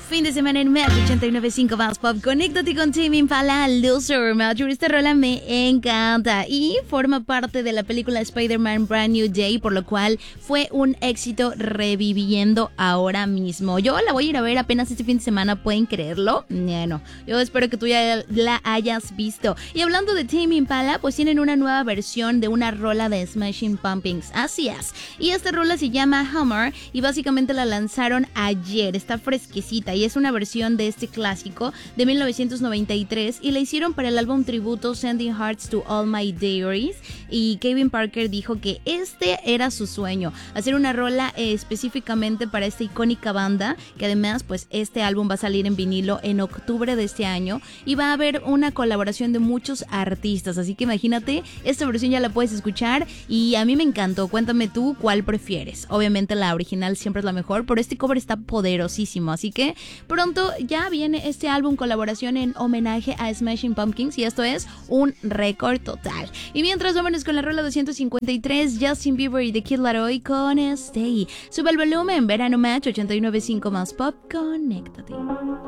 fin de semana en Match 89.5 más Pop. Conéctate con Tame Impala, Loser. Marjorie, esta rola me encanta y forma parte de la película Spider-Man Brand New Day, por lo cual fue un éxito reviviendo ahora mismo. Yo la voy a ir a ver apenas este fin de semana, ¿pueden creerlo? Bueno, yo espero que tú ya la hayas visto. Y hablando de Tame Impala, pues tienen una nueva versión de una rola de Smashing Pumpkins. Así es. Y esta rola se llama Hammer y básicamente la lanzaron ayer. Está fresquecita y es una versión de este clásico de 1993 y la hicieron para el álbum tributo Sending Hearts to All My Diaries, y Kevin Parker dijo que este era su sueño, hacer una rola específicamente para esta icónica banda, que además pues este álbum va a salir en vinilo en octubre de este año y va a haber una colaboración de muchos artistas, así que imagínate, esta versión ya la puedes escuchar y a mí me encantó. Cuéntame tú cuál prefieres. Obviamente la original siempre es la mejor, pero este cover está poderosísimo, así que pronto ya viene este álbum colaboración en homenaje a Smashing Pumpkins y esto es un récord total. Y mientras, vámonos con la rola 253, Justin Bieber y The Kid Laroi con Stay. Sube el volumen, Verano Match 89.5 más Pop, conéctate.